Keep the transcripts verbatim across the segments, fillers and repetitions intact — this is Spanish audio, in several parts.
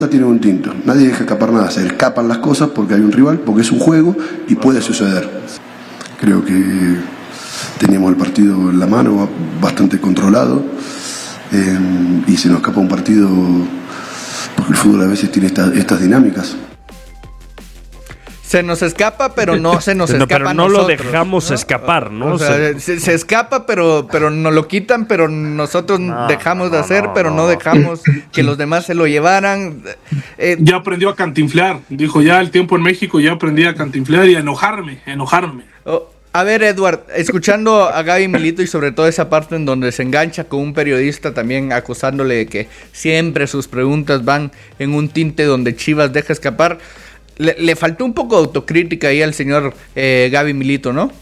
Tiene un tinto, nadie deja escapar nada, se escapan las cosas porque hay un rival, porque es un juego y puede suceder. Creo que teníamos el partido en la mano, bastante controlado, eh, y se nos escapa un partido porque el fútbol a veces tiene esta, estas dinámicas. Se nos escapa, pero no se nos no, escapa pero a no nosotros, lo dejamos ¿no? escapar, ¿no? O sea, se, se escapa, pero, pero nos lo quitan, pero nosotros no, dejamos de no, hacer, no, pero no, no dejamos que los demás se lo llevaran. Eh, ya aprendió a cantinflear. Dijo, ya el tiempo en México ya aprendí a cantinflear y a enojarme, a enojarme. oh, a ver, Edward, escuchando a Gaby Milito y sobre todo esa parte en donde se engancha con un periodista también acusándole de que siempre sus preguntas van en un tinte donde Chivas deja escapar. Le, le faltó un poco de autocrítica ahí al señor eh, Gaby Milito, ¿no?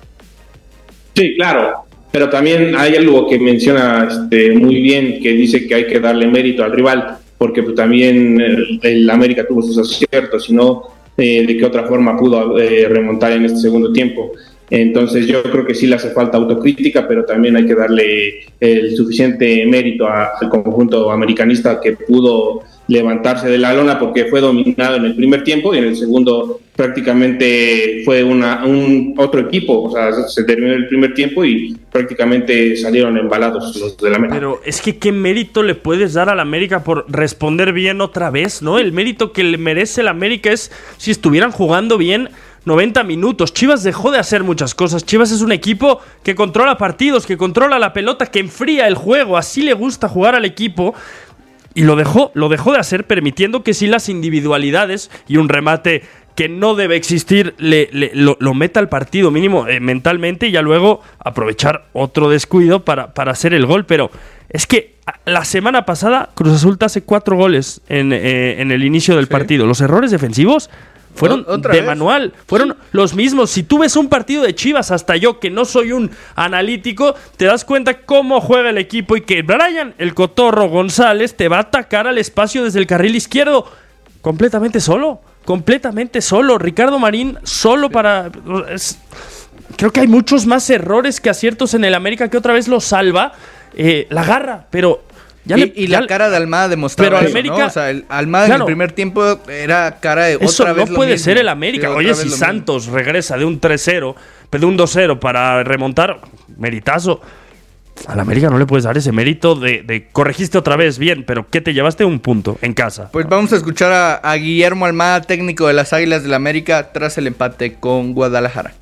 Sí, claro, pero también hay algo que menciona este, muy bien, que dice que hay que darle mérito al rival, porque pues, también el, el América tuvo sus aciertos, sino eh, de qué otra forma pudo eh, remontar en este segundo tiempo. Entonces yo creo que sí le hace falta autocrítica, pero también hay que darle el suficiente mérito a, al conjunto americanista que pudo levantarse de la lona porque fue dominado en el primer tiempo y en el segundo prácticamente fue una, un otro equipo, o sea, se terminó el primer tiempo y prácticamente salieron embalados los de la América. Pero es que qué mérito le puedes dar a la América por responder bien otra vez, ¿no? El mérito que le merece la América es si estuvieran jugando bien noventa minutos. Chivas dejó de hacer muchas cosas. Chivas es un equipo que controla partidos, que controla la pelota, que enfría el juego. Así le gusta jugar al equipo. Y lo dejó, lo dejó de hacer, permitiendo que sí las individualidades y un remate que no debe existir le, le, lo, lo meta al partido mínimo eh, mentalmente y ya luego aprovechar otro descuido para, para hacer el gol. Pero es que la semana pasada Cruz Azul te hace cuatro goles en, eh, en el inicio del sí. partido. Los errores defensivos fueron de vez? manual, fueron sí. los mismos. Si tú ves un partido de Chivas, hasta yo que no soy un analítico, te das cuenta cómo juega el equipo y que Brian, el Cotorro González, te va a atacar al espacio desde el carril izquierdo, completamente solo, completamente solo. Ricardo Marín solo sí. para... Es, creo que hay muchos más errores que aciertos en el América que otra vez lo salva eh, la garra, pero... Ya y, le, y la ya, cara de Almada demostraba pero eso, América, ¿no? O sea, el Almada claro, en el primer tiempo era cara de otra eso vez no lo puede mismo. ser el América. Sí, oye, si Santos mismo. regresa de un tres cero, de un dos cero para remontar, meritazo. Al América no le puedes dar ese mérito de, de corregiste otra vez, bien, pero ¿qué te llevaste? Un punto en casa. Pues vamos a escuchar a, a Guillermo Almada, técnico de las Águilas del América, tras el empate con Guadalajara.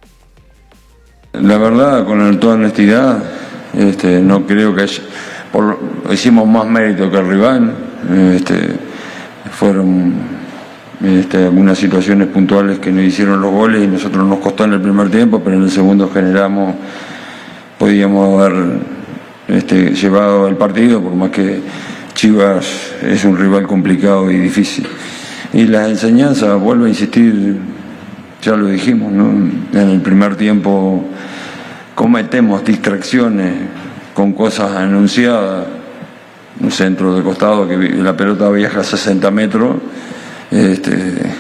La verdad, con toda honestidad, este, no creo que haya... Por, hicimos más mérito que el rival, este, fueron este, algunas situaciones puntuales que nos hicieron los goles y nosotros nos costó en el primer tiempo, pero en el segundo generamos, podíamos haber este, llevado el partido, por más que Chivas es un rival complicado y difícil. Y las enseñanzas, vuelvo a insistir, ya lo dijimos, ¿no? En el primer tiempo cometemos distracciones con cosas anunciadas, un centro de costado que la pelota viaja a sesenta metros, este,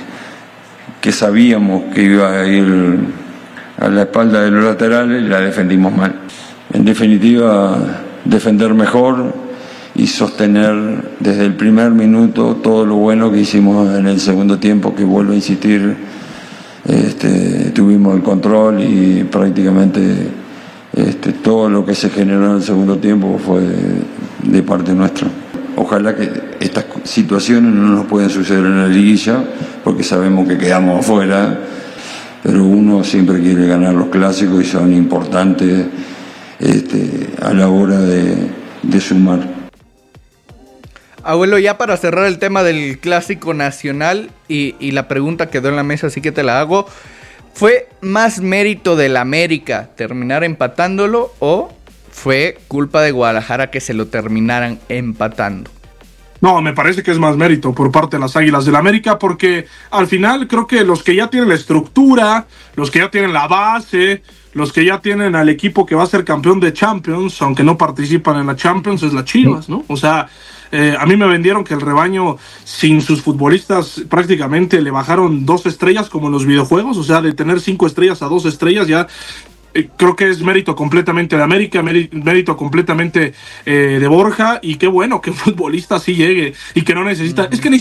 que sabíamos que iba a ir a la espalda de los laterales y la defendimos mal. En definitiva, defender mejor y sostener desde el primer minuto todo lo bueno que hicimos en el segundo tiempo, que vuelvo a insistir, este, tuvimos el control y prácticamente Este, todo lo que se generó en el segundo tiempo fue de, de parte nuestra. Ojalá que estas situaciones no nos puedan suceder en la liguilla, porque sabemos que quedamos afuera, pero uno siempre quiere ganar los clásicos y son importantes este, a la hora de, de sumar. Abuelo, ya para cerrar el tema del clásico nacional y, y la pregunta quedó en la mesa, así que te la hago. ¿Fue más mérito del América terminar empatándolo o fue culpa de Guadalajara que se lo terminaran empatando? No, me parece que es más mérito por parte de las Águilas del América, porque al final creo que los que ya tienen la estructura, los que ya tienen la base, los que ya tienen al equipo que va a ser campeón de Champions, aunque no participan en la Champions, es la Chivas, ¿no? O sea, eh, a mí me vendieron que el rebaño sin sus futbolistas prácticamente le bajaron dos estrellas como en los videojuegos, o sea, de tener cinco estrellas a dos estrellas ya eh, creo que es mérito completamente de América, mérito completamente eh, de Borja, y qué bueno que un futbolista así llegue y que no necesita, uh-huh. es que